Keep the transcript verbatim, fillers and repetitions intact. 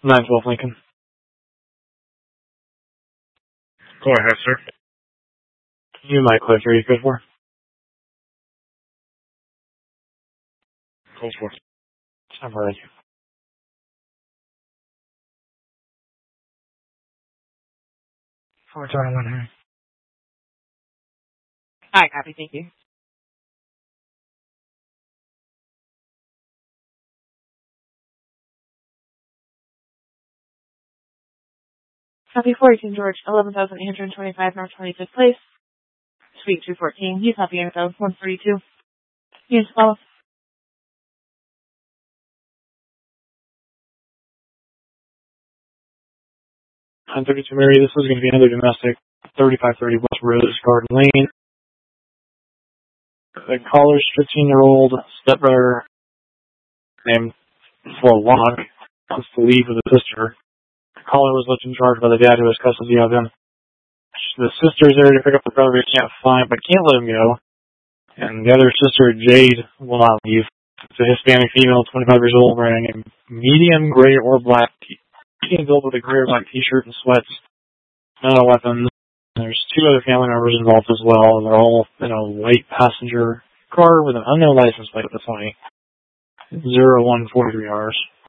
nine twelve Lincoln. Go ahead, sir. You might click. Are you good for? Go for it. I'm ready. four twenty-one here. Hi, copy. Thank you. Copy four, King George, eleven thousand eight hundred twenty-five North twenty-fifth Place, Suite two fourteen. You copy info, one forty-two. Units follow. nine thirty-two Mary, this is going to be another domestic, thirty-five thirty West Rose Garden Lane. The caller's fifteen-year-old stepbrother named Flo Long wants to leave with his sister. The caller was left in charge by the dad who has custody of him. The sister's there to pick up the brother he can't find, but can't let him go. And the other sister, Jade, will not leave. It's a Hispanic female, twenty-five years old, wearing a medium gray or black t-shirt built with a gray or black t-shirt and sweats. Not a weapon. There's two other family members involved as well. They're all in a white passenger car with an unknown license plate at the twenty. zero one four three hours.